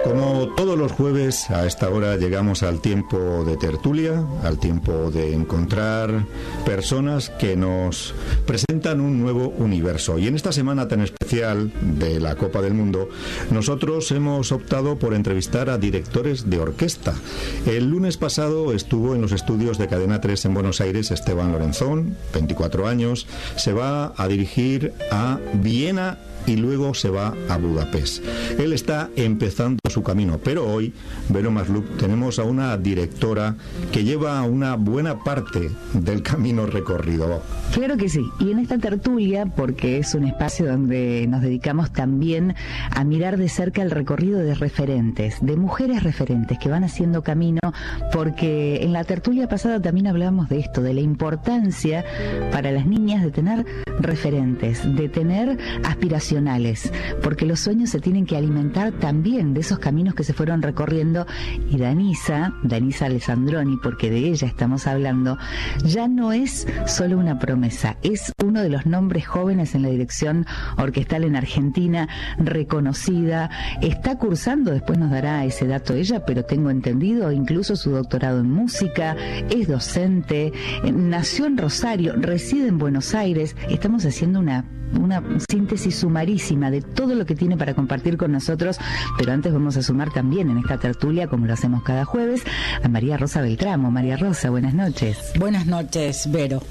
Como todos los jueves, a esta hora llegamos al tiempo de tertulia, al tiempo de encontrar personas que nos presentan un nuevo universo. Y en esta semana tan especial de la Copa del Mundo, nosotros hemos optado por entrevistar a directores de orquesta. El lunes pasado estuvo en los estudios de Cadena 3 en Buenos Aires Esteban Lorenzón, 24 años, se va a dirigir a Viena y luego se va a Budapest. Él está empezando su camino, pero hoy, Vero Masluch, tenemos a una directora que lleva una buena parte del camino recorrido. Claro que sí, y en esta tertulia, porque es un espacio donde nos dedicamos también a mirar de cerca el recorrido de referentes, de mujeres referentes que van haciendo camino, porque en la tertulia pasada también hablábamos de esto, de la importancia para las niñas de tener referentes, de tener aspiracionales, porque los sueños se tienen que alimentar también de esos caminos que se fueron recorriendo. Y Danisa Alessandroni, porque de ella estamos hablando, ya no es solo una promesa, es uno de los nombres jóvenes en la dirección orquestal en Argentina, reconocida, está cursando, después nos dará ese dato ella, pero tengo entendido incluso su doctorado en música, es docente, nació en Rosario, reside en Buenos Aires. Estamos haciendo una síntesis sumarísima de todo lo que tiene para compartir con nosotros, pero antes vamos a sumar también en esta tertulia, como lo hacemos cada jueves, a María Rosa Beltramo. María Rosa, buenas noches. Buenas noches, Vero.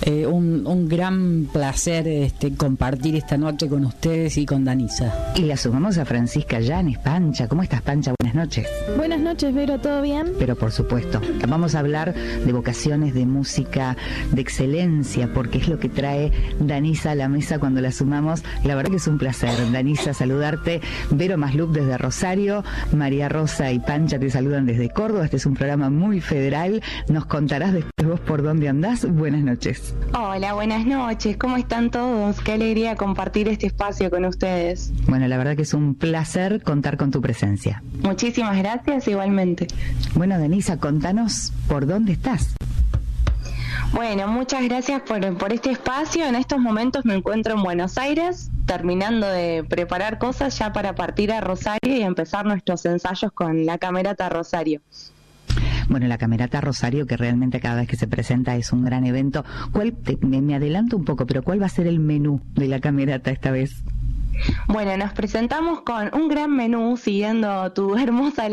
Un gran placer compartir esta noche con ustedes y con Danisa. Y la sumamos a Francisca Llanes. Pancha, ¿cómo estás, Pancha? Buenas noches. Buenas noches, Vero, ¿todo bien? Pero por supuesto, vamos a hablar de vocaciones, de música, de excelencia, porque es lo que trae Danisa a la mesa cuando la sumamos. La verdad que es un placer, Danisa, saludarte. Vero Masluch desde Rosario, María Rosa y Pancha te saludan desde Córdoba. Este es un programa muy federal. Nos contarás después vos por dónde andás. Buenas noches. Hola, buenas noches. ¿Cómo están todos? Qué alegría compartir este espacio con ustedes. Bueno, la verdad que es un placer contar con tu presencia. Muchísimas gracias, igualmente. Bueno, Danisa, contanos por dónde estás. Bueno, muchas gracias por este espacio. En estos momentos me encuentro en Buenos Aires, terminando de preparar cosas ya para partir a Rosario y empezar nuestros ensayos con la Camerata Rosario. Bueno, la Camerata Rosario, que realmente cada vez que se presenta es un gran evento. Me adelanto un poco, pero ¿cuál va a ser el menú de la Camerata esta vez? Bueno, nos presentamos con un gran menú siguiendo tu hermosa